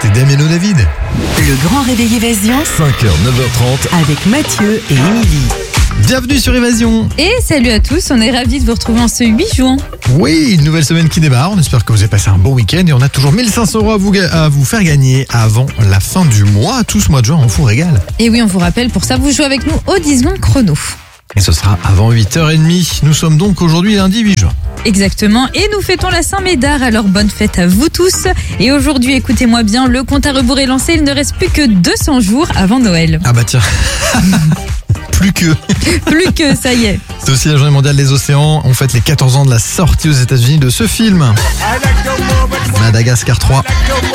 c'était Damien David. Le grand réveil Évasion 5h, 9h30. avec Mathieu et Émilie. Bienvenue sur Évasion. Et salut à tous, on est ravis de vous retrouver en ce 8 juin. Oui, une nouvelle semaine qui démarre. On espère que vous avez passé un bon week-end et on a toujours 1500 € à vous faire gagner avant la fin du mois. Tout ce mois de juin, on vous régale. Et oui, on vous rappelle, pour ça, vous jouez avec nous au 10 secondes chrono. Et ce sera avant 8h30. Nous sommes donc aujourd'hui lundi 8 juin. Exactement, et nous fêtons la Saint-Médard, alors bonne fête à vous tous. Et aujourd'hui, écoutez-moi bien, le compte à rebours est lancé, il ne reste plus que 200 jours avant Noël. Ah bah tiens. Plus que. Plus que, ça y est. C'est aussi la journée mondiale des océans. On fête les 14 ans de la sortie aux États-Unis de ce film. Madagascar 3.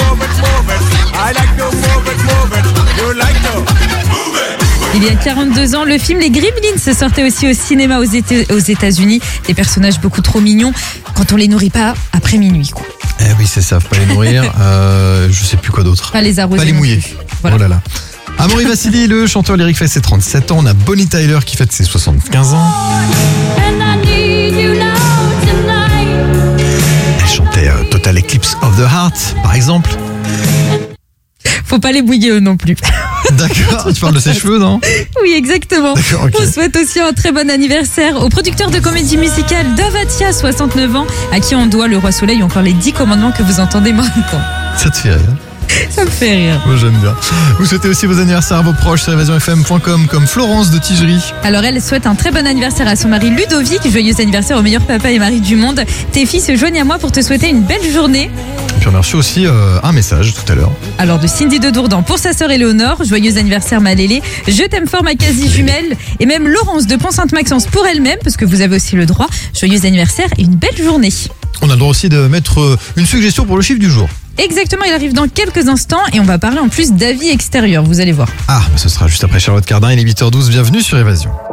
Il y a 42 ans, le film Les Gremlins se sortait aussi au cinéma aux États-Unis. Des personnages beaucoup trop mignons quand on les nourrit pas après minuit, quoi. Eh oui, c'est ça, faut pas les nourrir. Je sais plus quoi d'autre. Pas les arroser. Pas les non mouiller. plus. Voilà. Oh là là. Amaury Vassili, le chanteur lyrique, fête ses 37 ans. On a Bonnie Tyler qui fête ses 75 ans. Elle chantait Total Eclipse of the Heart, par exemple. Faut pas les bouiller eux non plus. D'accord, tu parles de ses cheveux, non? Oui, exactement. D'accord, ok. On souhaite aussi un très bon anniversaire au producteur de comédie musicale Davatia, 69 ans, à qui on doit Le Roi Soleil ou encore les 10 commandements que vous entendez maintenant. Ça te fait rire? Ça me fait rire. Moi j'aime bien. Vous souhaitez aussi vos anniversaires à vos proches sur évasionfm.com comme Florence de Tigerie. Alors elle souhaite un très bon anniversaire à son mari Ludovic. Joyeux anniversaire au meilleur papa et mari du monde. Tes filles se joignent à moi pour te souhaiter une belle journée. Et puis on a reçu aussi un message tout à l'heure. Alors de Cindy de Dourdan pour sa sœur Éléonore. Joyeux anniversaire ma Lélé. Je t'aime fort ma quasi-jumelle. Et même Laurence de Pont-Sainte-Maxence pour elle-même, parce que vous avez aussi le droit. Joyeux anniversaire et une belle journée. On a le droit aussi de mettre une suggestion pour le chiffre du jour. Exactement, il arrive dans quelques instants et on va parler en plus d'avis extérieurs, vous allez voir. Ah, bah ce sera juste après Charlotte Cardin, il est 8h12, bienvenue sur Évasion.